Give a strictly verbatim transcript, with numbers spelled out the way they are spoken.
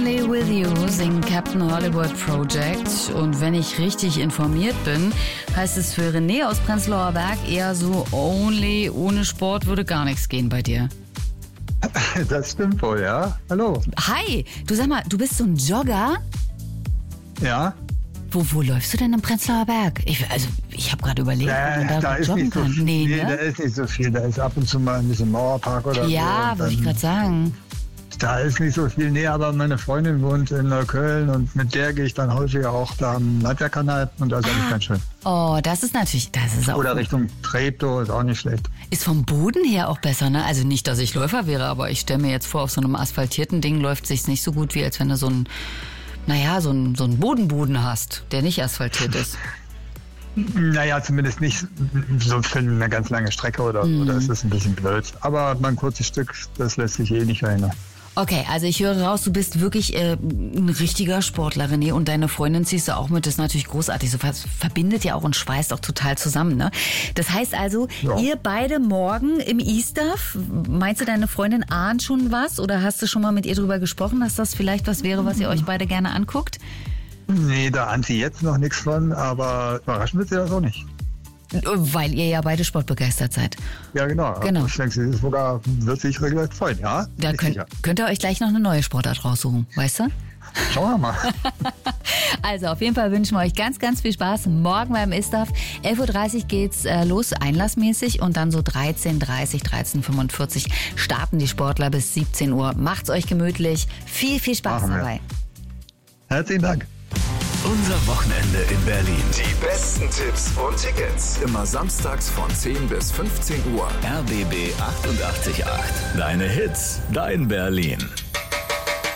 Only With You singt Captain Hollywood Project. Und wenn ich richtig informiert bin, heißt es für René aus Prenzlauer Berg eher so, only, ohne Sport würde gar nichts gehen bei dir. Das stimmt wohl, ja. Hallo. Hi, du sag mal, du bist so ein Jogger? Ja. Wo, wo läufst du denn im Prenzlauer Berg? Ich, also, ich habe gerade überlegt, Äh, ob man da, da ist joggen nicht so kann. viel. Nee, Nee, ne? da ist nicht so viel. Da ist ab und zu mal ein bisschen Mauerpark oder so. Ja, Und wollte ich dann- gerade sagen. Da ist nicht so viel. Nee, aber meine Freundin wohnt in Neukölln und mit der gehe ich dann häufiger auch da am Landwehrkanal und da ist eigentlich ganz schön. Oh, das ist natürlich, das ist auch Oder Richtung Treptow ist auch nicht schlecht. Ist vom Boden her auch besser, ne? Also nicht, dass ich Läufer wäre, aber ich stelle mir jetzt vor, auf so einem asphaltierten Ding läuft sich's nicht so gut, wie als wenn du so ein, naja, so ein, so ein Bodenboden hast, der nicht asphaltiert ist. Naja, zumindest nicht so für eine ganz lange Strecke oder, Mhm. oder ist es ein bisschen blöd. Aber mal ein kurzes Stück, das lässt sich eh nicht verhindern. Okay, also ich höre raus, du bist wirklich äh, ein richtiger Sportler, René, und deine Freundin ziehst du auch mit, das ist natürlich großartig. So ver- verbindet ja auch und schweißt auch total zusammen, ne? Das heißt also, Ja. ihr beide morgen im E-Stuff, meinst du, deine Freundin ahnt schon was oder hast du schon mal mit ihr drüber gesprochen, dass das vielleicht was wäre, was ihr euch beide gerne anguckt? Nee, da ahnt sie jetzt noch nichts von, aber überraschen wird sie das auch nicht. Weil ihr ja beide sportbegeistert seid. Ja, genau. Genau. Ich denke, sie ist sogar, wird sich regelrecht freuen, ja? Da Bin könnt, sicher. könnt ihr euch gleich noch eine neue Sportart raussuchen, weißt du? Schauen wir mal. Also auf jeden Fall wünschen wir euch ganz, ganz viel Spaß morgen beim ISTAF. elf Uhr dreißig geht's äh, los, einlassmäßig, und dann so dreizehn Uhr dreißig, dreizehn Uhr fünfundvierzig starten die Sportler bis siebzehn Uhr. Macht's euch gemütlich. Viel, viel Spaß Machen wir. dabei. Herzlichen Dank. Unser Wochenende in Berlin. Die besten Tipps und Tickets. Immer samstags von zehn bis fünfzehn Uhr. R B B achtundachtzig Komma acht. Deine Hits, dein Berlin.